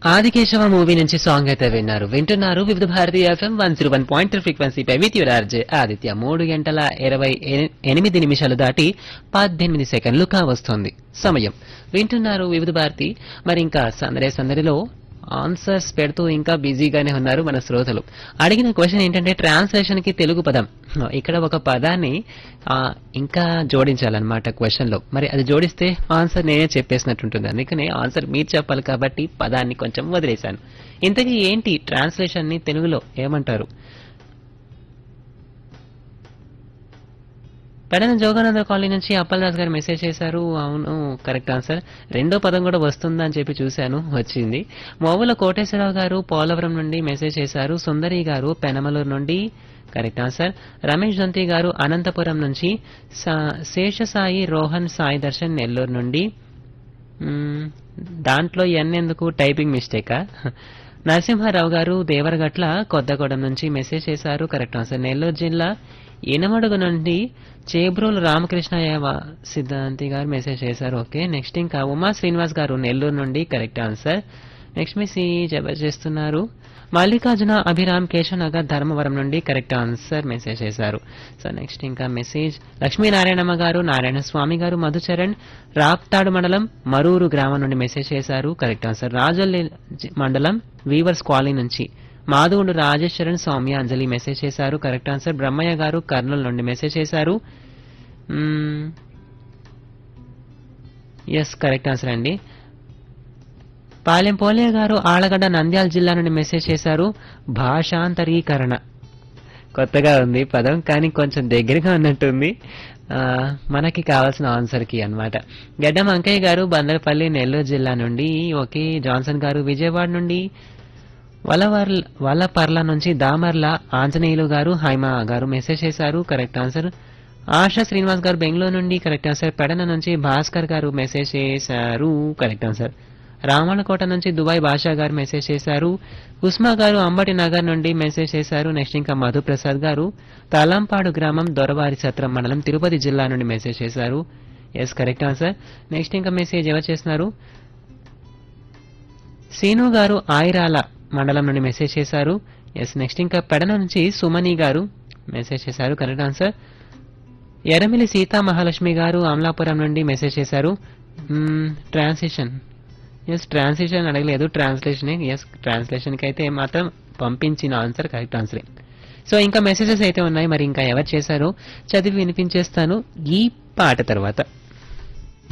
Aadikeshava movie నుంచి song అయితే వింటున్నారు వివిధ Bharati FM 101.3 ఫ్రీక్వెన్సీపై with your RJ Aditya 3:28 దాటి 18 సెకండ్లు కావస్తోంది సమయం. వింటున్నారు వివిధ భారతి. మరి ఇంకా సందడిలో ఆన్సర్స్ పెడుతూ ఇంకా బిజీగానే ఉన్నారు మన శ్రోతలు. అడిగిన క్వశ్చన్ ఏంటంటే ట్రాన్స్లేషన్ కి తెలుగు పదం. ఇక్కడ ఒక పదాన్ని ఇంకా జోడించాలన్నమాట క్వశ్చన్ లో. మరి అది జోడిస్తే ఆన్సర్ నేనే చెప్పేసినట్టుంటుంది. అందుకనే ఆన్సర్ మీరు చెప్పాలి కాబట్టి పదాన్ని కొంచెం వదిలేశాను. ఇంతకీ ఏంటి ట్రాన్స్లేషన్ ని తెలుగులో ఏమంటారు? పెడన జోగానంద కాలనీ నుంచి అప్పలదాస్ గారు మెసేజ్ చేశారు. అవును, కరెక్ట్ ఆన్సర్. రెండో పదం కూడా వస్తుందా అని చెప్పి చూశాను, వచ్చింది. మోవుల కోటేశ్వరరావు గారు పోలవరం నుండి మెసేజ్ చేశారు. సుందరి గారు పెనమలూరు నుండి కరెక్ట్ ఆన్సర్. రమేష్ దంతి గారు అనంతపురం నుంచి, శేషసాయి రోహన్ సాయి దర్శన్ నెల్లూరు నుండి. దాంట్లో ఎందుకు టైపింగ్ మిస్టేకా? నరసింహారావు గారు దేవరగట్ల కొత్తగూడెం నుంచి మెసేజ్ చేశారు. Correct answer. నెల్లూరు జిల్లా ఇనమడుగు నుండి చేబ్రోలు రామకృష్ణయ్య సిద్ధాంతి గారు మెసేజ్ చేశారు. ఓకే, నెక్స్ట్ ఇంకా ఉమా శ్రీనివాస్ గారు నెల్లూరు నుండి కరెక్ట్ ఆన్సర్. నెక్స్ట్ మెసేజ్ ఎవరు చేస్తున్నారు? మల్లికార్జున అభిరామ్ కేశవనగర్ ధర్మవరం నుండి కరెక్ట్ ఆన్సర్ మెసేజ్ చేశారు. సో నెక్స్ట్ ఇంకా మెసేజ్ లక్ష్మీనారాయణమ్మ గారు, నారాయణ స్వామి గారు, మధుచరణ్ రాప్తాడు మండలం మరూరు గ్రామం నుండి మెసేజ్ చేశారు. Correct answer. రాజోల్ మండలం వీవర్స్ కాలనీ నుంచి మాధవుడు రాజేశ్వరన్ సౌమ్య అంజలి మెసేజ్ చేశారు. Correct answer. బ్రహ్మయ్య గారు కర్నూలు నుండి మెసేజ్ చేశారు. ఎస్, కరెక్ట్ ఆన్సర్ అండి. పాలెం పోలే గారు ఆళ్లగడ్డ నంద్యాల జిల్లా నుండి మెసేజ్ చేశారు. భాషాంతరీకరణ కొత్తగా ఉంది పదం, కానీ కొంచెం దగ్గరగా ఉన్నట్టుంది మనకి కావాల్సిన ఆన్సర్ కి అన్నమాట. గడ్డం అంకయ్య గారు బందరపల్లి నెల్లూరు జిల్లా నుండి. ఓకే, జాన్సన్ గారు విజయవాడ నుండి. వల్లపర్ల నుంచి దామర్ల ఆంజనేయులు గారు హైమా గారు మెసేజ్ చేశారు. Correct answer. ఆశా శ్రీనివాస్ గారు బెంగళూరు నుండి కరెక్ట్ ఆన్సర్. పెడన నుంచి భాస్కర్ గారు మెసేజ్ చేశారు. Correct answer. రామణకోట నుంచి దుబాయ్ భాషా గారు మెసేజ్ చేశారు. ఉస్మా గారు అంబటి నగర్ నుండి మెసేజ్ చేశారు. నెక్స్ట్ ఇంకా మధుప్రసాద్ గారు తలంపాడు గ్రామం దొరవారి సత్రం మండలం తిరుపతి జిల్లా నుండి మెసేజ్ చేశారు. Yes, correct answer. నెక్స్ట్ ఇంకా మెసేజ్ ఎవరు చేస్తున్నారు? సీను గారు ఆయిరాల మండలం నుండి మెసేజ్ చేశారు. ఎస్, నెక్స్ట్ ఇంకా పెడన నుంచి సుమని గారు మెసేజ్ చేశారు. Correct answer. ఎర్రమిల్లి సీతా మహాలక్ష్మి గారు అమలాపురం నుండి మెసేజ్ చేశారు. ట్రాన్స్లేషన్, ఎస్ ట్రాన్స్లేషన్ అడగలేదు, ట్రాన్స్లేషన్. ఎస్, ట్రాన్స్లేషన్ కి అయితే మాత్రం పంపించిన ఆన్సర్ కరెక్ట్ ఆన్సరే. సో ఇంకా మెసేజెస్ అయితే ఉన్నాయి, మరి ఇంకా ఎవరు చేశారో చదివి వినిపించేస్తాను ఈ పాట తర్వాత.